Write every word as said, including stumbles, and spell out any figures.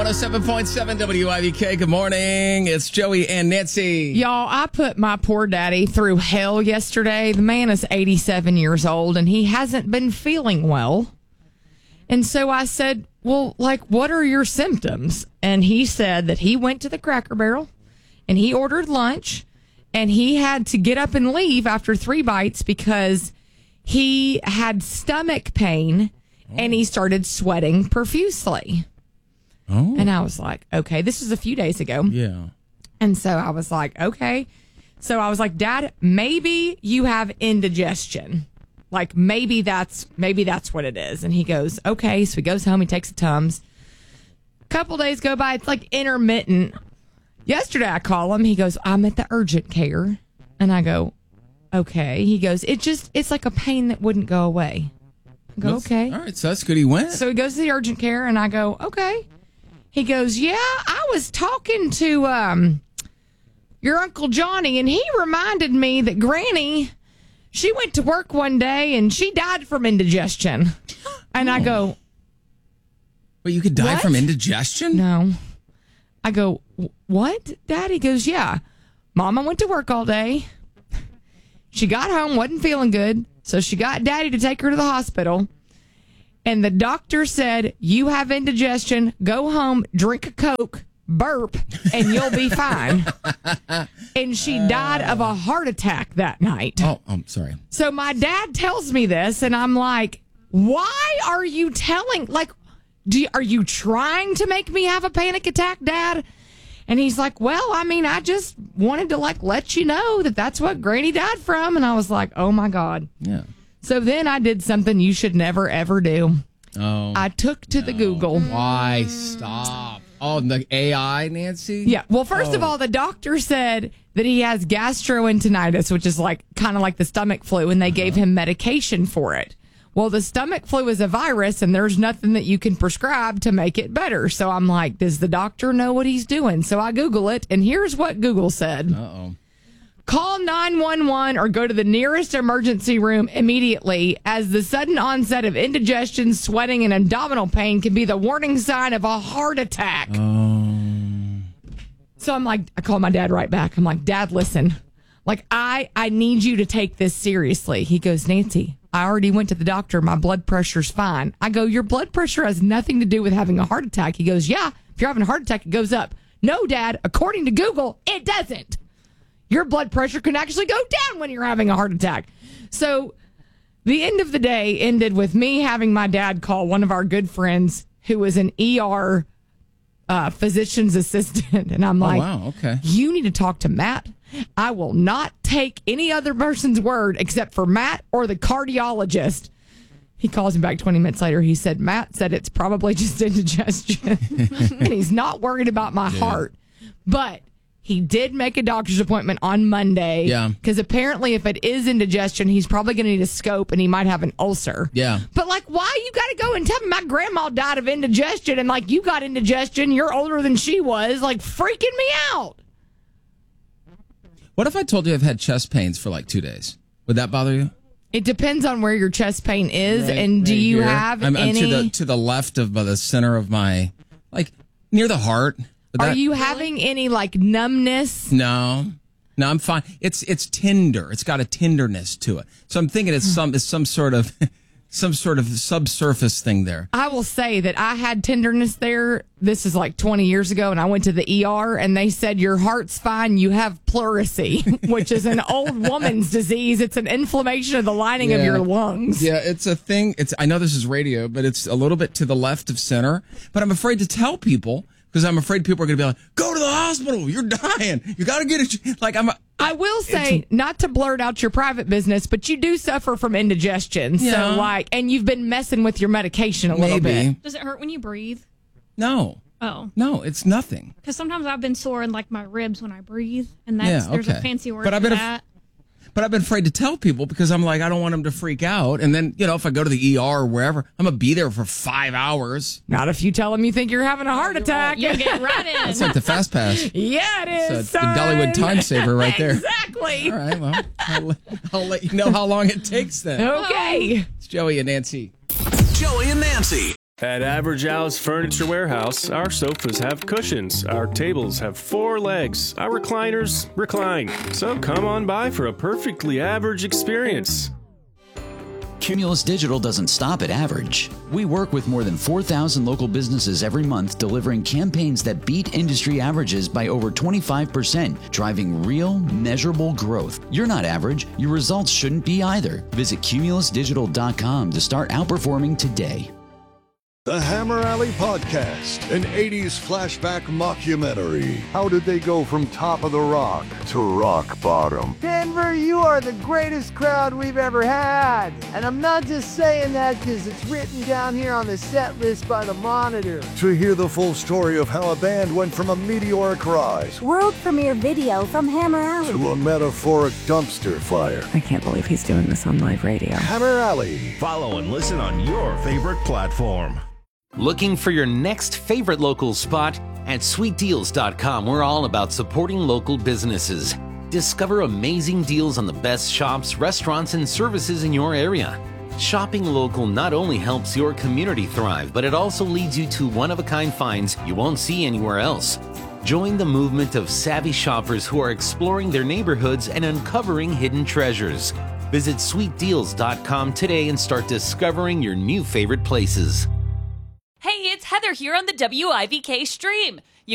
one oh seven point seven W I V K. Good morning. It's Joey and Nancy. Y'all, I put my poor daddy through hell yesterday. The man is eighty-seven years old, and he hasn't been feeling well. And so I said, well, like, what are your symptoms? And he said that he went to the Cracker Barrel, and he ordered lunch, and he had to get up and leave after three bites because he had stomach pain, oh. and he started sweating profusely. Oh. And I was like, okay, this was a few days ago. Yeah. And so I was like, okay. So I was like, Dad, maybe you have indigestion. Like maybe that's maybe that's what it is. And he goes, okay. So he goes home, he takes a Tums. A couple days go by, it's like intermittent. Yesterday I call him, he goes, I'm at the urgent care. And I go, okay. He goes, it just it's like a pain that wouldn't go away. I go, That's, okay. All right, so that's good he went. So he goes to the urgent care and I go, okay. He goes, yeah, I was talking to um, your Uncle Johnny, and he reminded me that Granny, she went to work one day, and she died from indigestion. And I go... But you could die what? from indigestion? No. I go, what, Dad? He goes, yeah. Mama went to work all day. She got home, wasn't feeling good, so she got Daddy to take her to the hospital. And the doctor said, you have indigestion, go home, drink a Coke, burp, and you'll be fine. And she died of a heart attack that night. Oh, I'm sorry. So my dad tells me this, and I'm like, why are you telling, like, do you, are you trying to make me have a panic attack, Dad? And he's like, well, I mean, I just wanted to, like, let you know that that's what Granny died from. And I was like, oh, my God. Yeah. So then I did something you should never, ever do. Oh. I took to no. the Google. Why? Stop. Oh, the A I, Nancy? Yeah. Well, first oh. of all, the doctor said that he has gastroenteritis, which is like kind of like the stomach flu, and they uh-huh. gave him medication for it. Well, the stomach flu is a virus, and there's nothing that you can prescribe to make it better. So I'm like, does the doctor know what he's doing? So I Google it, and here's what Google said. Uh-oh. Call nine one one or go to the nearest emergency room immediately, as the sudden onset of indigestion, sweating, and abdominal pain can be the warning sign of a heart attack. Um. So I'm like, I call my dad right back. I'm like, Dad, listen, like, I, I need you to take this seriously. He goes, Nancy, I already went to the doctor. My blood pressure's fine. I go, your blood pressure has nothing to do with having a heart attack. He goes, yeah, if you're having a heart attack, it goes up. No, Dad, according to Google, it doesn't. Your blood pressure can actually go down when you're having a heart attack. So the end of the day ended with me having my dad call one of our good friends who was an E R uh, physician's assistant. And I'm like, oh, wow, okay. You need to talk to Matt. I will not take any other person's word except for Matt or the cardiologist. He calls me back twenty minutes later. He said, Matt said it's probably just indigestion. And he's not worried about my yeah. heart. But he did make a doctor's appointment on Monday. Yeah. Because apparently if it is indigestion, he's probably going to need a scope and he might have an ulcer. Yeah. But, like, why you got to go and tell me my grandma died of indigestion and, like, you got indigestion, you're older than she was, like, freaking me out. What if I told you I've had chest pains for, like, two days? Would that bother you? It depends on where your chest pain is. Right, and do right you here. have I'm, I'm any... to the, to the left of by the center of my, like, near the heart. Are that, you having any, like, numbness? No. No, I'm fine. It's it's tender. It's got a tenderness to it. So I'm thinking it's some it's some sort of some sort of subsurface thing there. I will say that I had tenderness there. This is like twenty years ago, and I went to the E R, and they said, your heart's fine, you have pleurisy, which is an old woman's disease. It's an inflammation of the lining yeah. of your lungs. Yeah, it's a thing. It's I know this is radio, but it's a little bit to the left of center. But I'm afraid to tell people. Because I'm afraid people are going to be like, go to the hospital. You're dying. You got to get it. Like I'm. A, I will say, not to blurt out your private business, but you do suffer from indigestion. Yeah. So, like, and you've been messing with your medication a little Maybe. bit. Does it hurt when you breathe? No. Oh. No, it's nothing. Because sometimes I've been sore in, like, my ribs when I breathe. And that's Yeah, okay. there's a fancy word but for I've been that. Af- But I've been afraid to tell people because I'm like, I don't want them to freak out. And then, you know, if I go to the E R or wherever, I'm going to be there for five hours. Not if you tell them you think you're having a heart attack. You get right in. That's like the Fast Pass. Yeah, it is. It's a, the Dollywood time saver right there. Exactly. All right, well, I'll, let- I'll let you know how long it takes then. Okay. It's Joey and Nancy. Joey and Nancy. At Average Al's Furniture Warehouse, our sofas have cushions, our tables have four legs, our recliners recline. So come on by for a perfectly average experience. Cumulus Digital doesn't stop at average. We work with more than four thousand local businesses every month, delivering campaigns that beat industry averages by over twenty-five percent, driving real, measurable growth. You're not average. Your results shouldn't be either. Visit cumulus digital dot com to start outperforming today. The Hammer Alley Podcast, an eighties flashback mockumentary. How did they go from top of the rock to rock bottom? Denver, you are the greatest crowd we've ever had. And I'm not just saying that because it's written down here on the set list by the Monitor. To hear the full story of how a band went from a meteoric rise, world premiere video from Hammer Alley, to a metaphoric dumpster fire. I can't believe he's doing this on live radio. Hammer Alley. Follow and listen on your favorite platform. Looking for your next favorite local spot? At sweet deals dot com, we're all about supporting local businesses. Discover amazing deals on the best shops, restaurants, and services in your area. Shopping local not only helps your community thrive, but it also leads you to one-of-a-kind finds you won't see anywhere else. Join the movement of savvy shoppers who are exploring their neighborhoods and uncovering hidden treasures. Visit sweet deals dot com today and start discovering your new favorite places. Hey, it's Heather here on the W I V K stream.